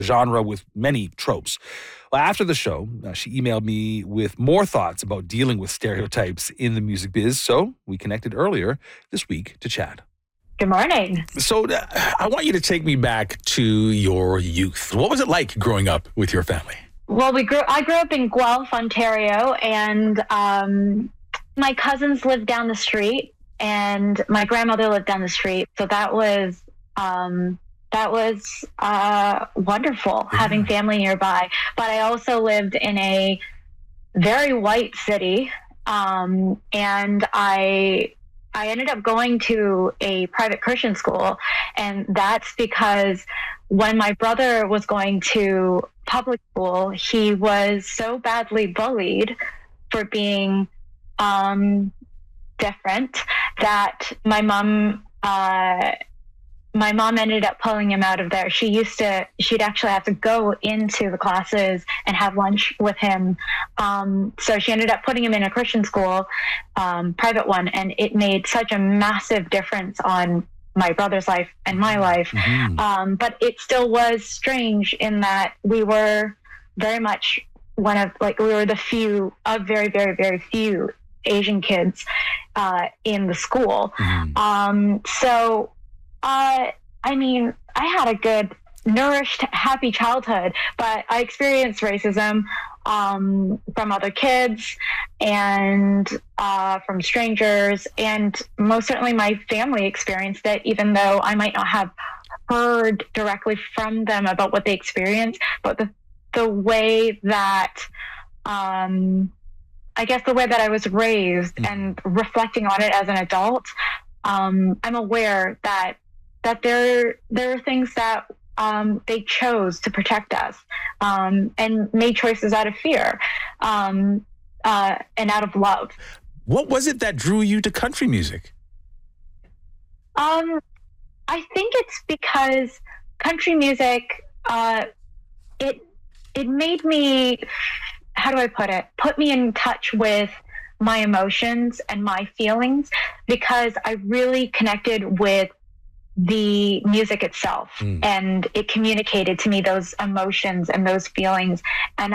genre with many tropes. Well, after the show, she emailed me with more thoughts about dealing with stereotypes in the music biz, so we connected earlier this week to chat. Good morning. So I want you to take me back to your youth. What was it like growing up with your family? Well, I grew up in Guelph, Ontario, and my cousins lived down the street, and my grandmother lived down the street. So that was wonderful, having family nearby. But I also lived in a very white city, and I ended up going to a private Christian school, and that's because when my brother was going to public school, he was so badly bullied for being different that my mom ended up pulling him out of there. She'd actually have to go into the classes and have lunch with him. So she ended up putting him in a Christian school, private one, and it made such a massive difference on my brother's life and my life. Mm-hmm. But it still was strange in that we were very much we were the few of very, very, very few Asian kids in the school. Mm-hmm. I had a good, nourished, happy childhood, but I experienced racism from other kids and from strangers, and most certainly my family experienced it, even though I might not have heard directly from them about what they experienced. But the way that I guess the way that I was raised and reflecting on it as an adult, I'm aware that there are things that they chose to protect us and made choices out of fear and out of love. What was it that drew you to country music? I think it's because country music, it made me, how do I put it? Put me in touch with my emotions and my feelings, because I really connected with the music itself, and it communicated to me those emotions and those feelings. And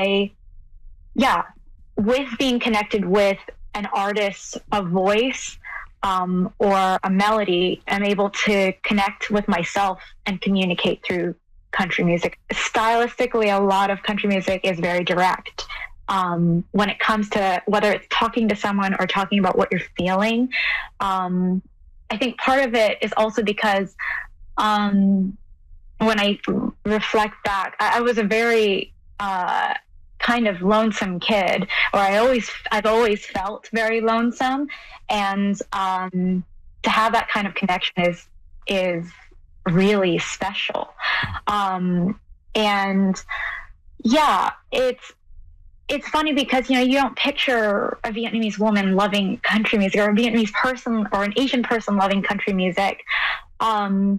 with being connected with an artist, a voice, or a melody, I'm able to connect with myself and communicate through country music. Stylistically, a lot of country music is very direct. When it comes to whether it's talking to someone or talking about what you're feeling, I think part of it is also because when I reflect back, I was a very kind of lonesome kid, or I've always felt very lonesome, and to have that kind of connection is really special. It's funny because, you don't picture a Vietnamese woman loving country music, or a Vietnamese person or an Asian person loving country music. And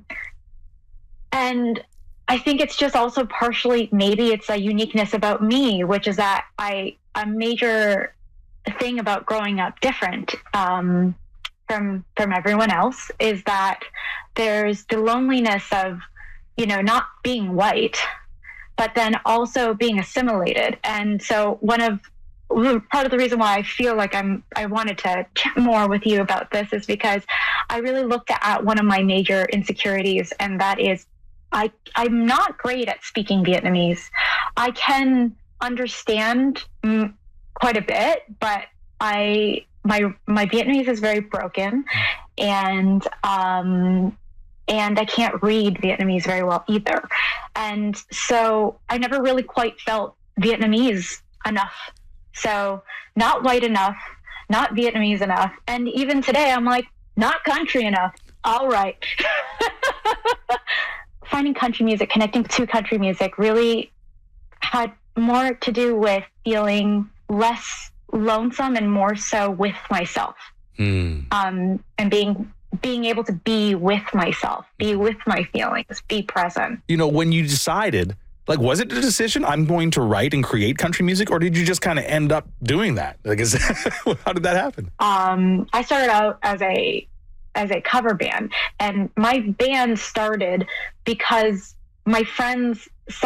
I think it's just also partially, maybe it's a uniqueness about me, which is that a major thing about growing up different from everyone else is that there's the loneliness of, not being white, but then also being assimilated. And so part of the reason why I feel like I wanted to chat more with you about this is because I really looked at one of my major insecurities, and that is I'm not great at speaking Vietnamese. I can understand quite a bit, but my Vietnamese is very broken, and I can't read Vietnamese very well either. And so I never really quite felt Vietnamese enough. So not white enough, not Vietnamese enough. And even today, I'm like, not country enough. All right. Finding country music, connecting to country music really had more to do with feeling less lonesome and more so with myself. And being able to be with myself, be with my feelings, be present. When you decided, was it a decision, I'm going to write and create country music, or did you just kind of end up doing that? How did that happen? I started out as a cover band, and my band started because my friends